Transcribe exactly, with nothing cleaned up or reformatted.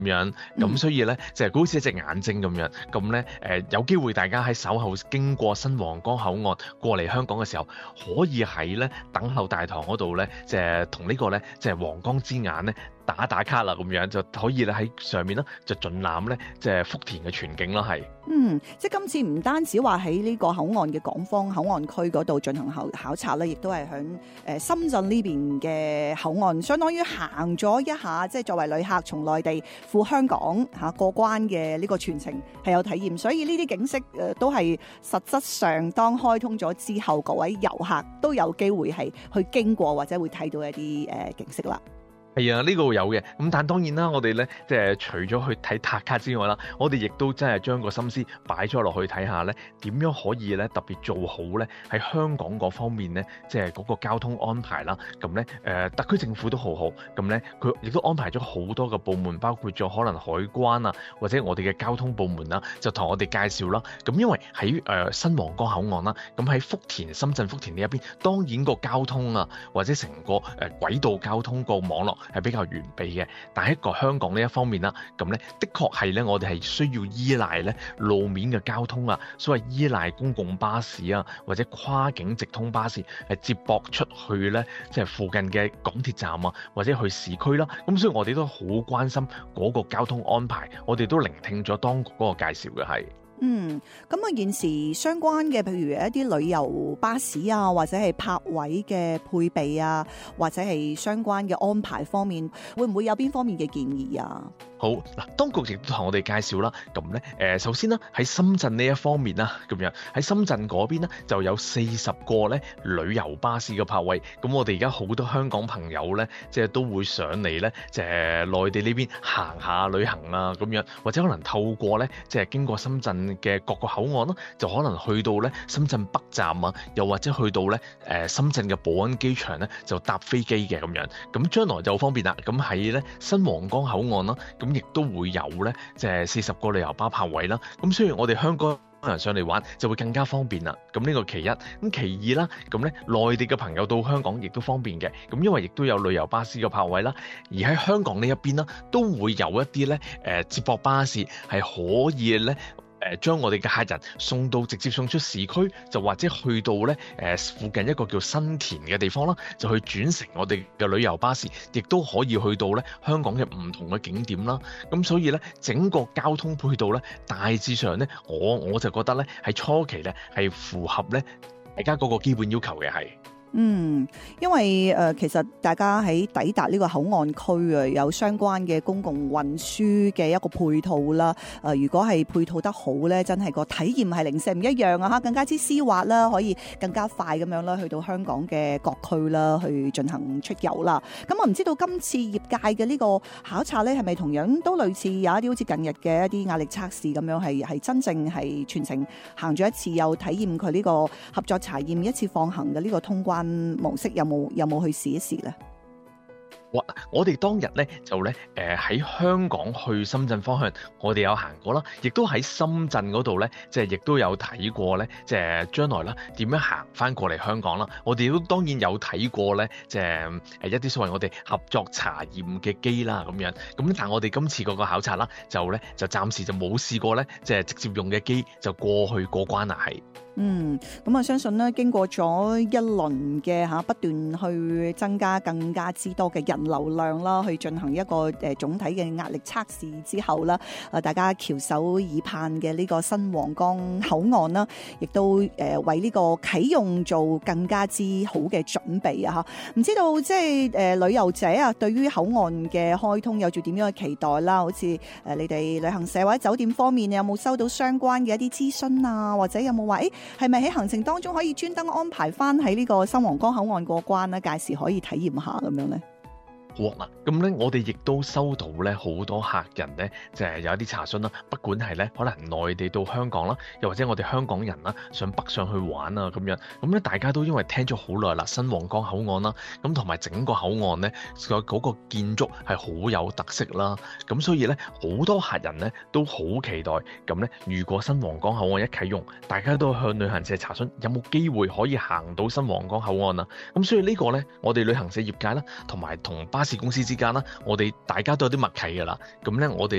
樣， 嗯咁所以咧就係好似一隻眼睛咁樣，咁咧誒有機會大家喺稍後經過新皇崗口岸過嚟香港嘅時候，可以喺咧等候大堂嗰度咧，就係同呢個咧即係皇崗之眼咧打打卡啦，咁樣就可以咧喺上面咧就盡覽咧即係福田嘅全景啦，係。 嗯，即係今次唔單止話喺呢個口岸嘅港方口岸區嗰度進行考考察咧，亦都係響誒深圳呢邊嘅口岸，相當於行咗一下，即係作為旅客從內地赴香港嚇過關嘅呢個全程係有體驗，所以呢啲景色誒都係實質上當開通咗之後，各位遊客都有機會係去經過或者會睇到一啲誒景色啦。 係啊，呢、這個有嘅，咁但當然啦，我哋咧即係除咗去睇塔卡之外啦，我哋亦都真係將個心思擺咗落去睇下咧，點樣可以咧特別做好咧喺香港嗰方面咧，即係嗰個交通安排啦。咁咧誒，特區政府都好好，咁咧佢亦都安排咗好多個部門，包括咗可能海關啊，或者我哋嘅交通部門啦，就同我哋介紹啦。咁因為喺誒、呃、新皇崗口岸啦，咁喺福田、深圳福田呢一邊，當然個交通啊，或者成個誒、呃、軌道交通個網絡係比較完備嘅，但係一個香港呢一方面啦，咁咧的確係咧，我哋係需要依賴咧路面嘅交通啊，所謂依賴公共巴士啊，或者跨境直通巴士係接駁出去咧，即係附近嘅港鐵站啊，或者去市區啦。咁所以我哋都好關心嗰個交通安排，我哋都聆聽咗當局嗰個介紹嘅係。 嗯，咁啊現時相關嘅，譬如一啲旅遊巴士啊，或者係泊位嘅配備啊，或者係相關嘅安排方面，會唔會有邊方面嘅建議啊？ 好嗱，當局亦都同我哋介紹啦。咁咧，誒首先啦，喺深圳呢一方面啦，咁樣喺深圳嗰邊咧就有四十個咧旅遊巴士嘅泊位。咁我哋而家好多香港朋友咧，即係都會上嚟咧，即係內地呢邊行下旅行啊，咁樣或者可能透過咧，即係經過深圳嘅各個口岸咯，就可能去到咧深圳北站啊，又或者去到咧誒深圳嘅寶安機場咧，就搭飛機嘅咁樣。咁將來就方便啦。咁喺咧新皇崗口岸啦，咁亦都會有咧，即係四十個旅遊巴泊位啦。咁雖然我哋香港人上嚟玩就會更加方便啦。咁呢個其一，咁其二啦，咁咧內地嘅朋友到香港亦都方便嘅。咁因為亦都有旅遊巴士嘅泊位啦，而喺香港呢一邊啦，都會有一啲咧誒接駁巴士係可以咧。誒將我哋嘅客人送到直接送出市區，就或者去到咧誒附近一個叫新田嘅地方啦，就去轉乘我哋嘅旅遊巴士，亦都可以去到咧香港嘅唔同嘅景點啦。咁所以咧整個交通配套咧大致上咧，我我就覺得咧喺初期咧係符合咧大家嗰個基本要求嘅係。 嗯，因為誒、呃、其實大家喺抵達呢個口岸區啊，有相關嘅公共運輸嘅一個配套啦。誒、呃，如果係配套得好咧，真係個體驗係零舍唔一樣啊！嚇，更加之絲滑啦，可以更加快咁樣啦，去到香港嘅各區啦，去進行出遊啦。咁我唔知道今次業界嘅呢個考察咧，係咪同樣都類似有一啲好似近日嘅一啲壓力測試咁樣，係係真正係全程行咗一次，又體驗佢呢個合作查驗一次放行嘅呢個通關模式，有冇有冇去試一試咧？ 我我哋當日咧就咧誒喺香港去深圳方向，我哋有行過啦，亦都喺深圳嗰度咧，即係亦都有睇過咧，即係將來啦點樣行翻過嚟香港啦。我哋都當然有睇過咧，即係誒一啲所謂我哋合作查驗嘅機啦咁樣。咁但係我哋今次嗰個考察啦，就咧就暫時就冇試過咧，即係直接用嘅機就過去過關啦，係。 嗯，咁啊，相信咧，經過咗一輪嘅嚇不斷去增加更加之多嘅人流量啦，去進行一個誒總體嘅壓力測試之後啦，啊，大家翹首以盼嘅呢個新皇崗口岸啦，亦都誒為呢個啟用做更加之好嘅準備啊！嚇，唔知道即係誒旅遊者啊，對於口岸嘅開通有住點樣嘅期待啦？好似誒你哋旅行社或者酒店方面，你有冇收到相關嘅一啲諮詢啊？或者有冇話誒？係咪喺行程當中可以專登安排翻喺呢個新皇崗口岸過關咧？屆時可以體驗下咁樣咧？ 好啊，咁咧我哋亦都收到咧好多客人咧，就係有一啲查詢啦。不管係咧可能內地到香港啦，又或者我哋香港人啦，上北上去玩啊咁樣。咁咧大家都因為聽咗好耐啦，新皇崗口岸啦，咁同埋整個口岸咧個嗰個建築係好有特色啦。咁所以咧好多客人咧都好期待。咁咧如果新皇崗口岸一啟用，大家都向旅行社查詢有冇機會可以行到新皇崗口岸啊。咁所以呢個咧我哋旅行社業界啦，同埋同巴士公司之間啦，我哋大家都有啲默契㗎啦。咁咧，我哋